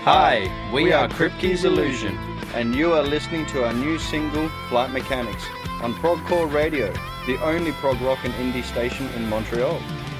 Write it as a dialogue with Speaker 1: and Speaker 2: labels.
Speaker 1: Hi, we are Kripke's Illusion, and you are listening to our new single, Flight Mechanics, on Progcore Radio, the only prog rock and indie station in Montreal.